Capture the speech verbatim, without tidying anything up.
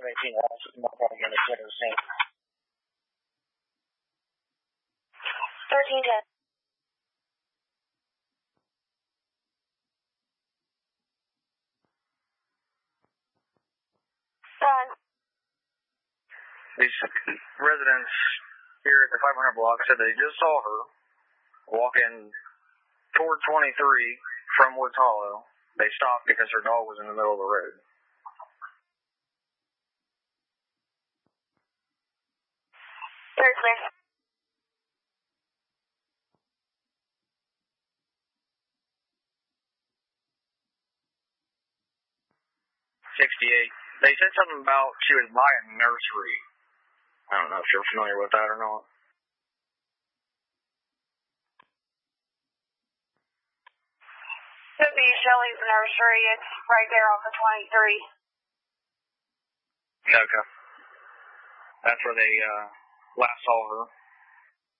eighteen, I'm probably going to quit the scene. thirteen ten. Done. These residents here at the five hundred block said they just saw her walking toward twenty-three from Woods Hollow. They stopped because her dog was in the middle of the road. Very clear. sixty-eight. They said something about she was by a nursery. I don't know if you're familiar with that or not. Could be Shelley's nursery. It's right there off of twenty-three. Okay. That's where they uh, last saw her.